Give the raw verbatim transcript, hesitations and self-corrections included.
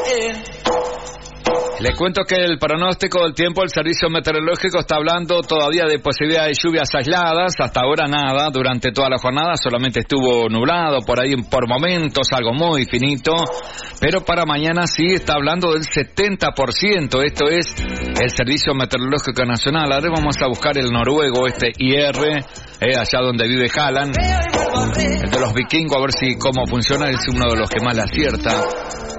Les cuento que el pronóstico del tiempo, el servicio meteorológico está hablando todavía de posibilidad de lluvias aisladas. Hasta ahora nada, durante toda la jornada solamente estuvo nublado, por ahí por momentos, algo muy finito. Pero para mañana sí está hablando del setenta por ciento, esto es el Servicio Meteorológico Nacional. Ahora vamos a buscar el noruego, este I R, eh, allá donde vive Haaland, el de los vikingos, a ver si cómo funciona, es uno de los que más le acierta.